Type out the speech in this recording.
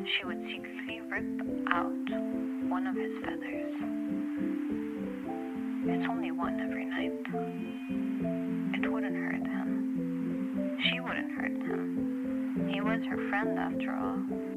she would secretly rip out one of his feathers. It's only one every night. It wouldn't hurt him. She wouldn't hurt him. He was her friend after all.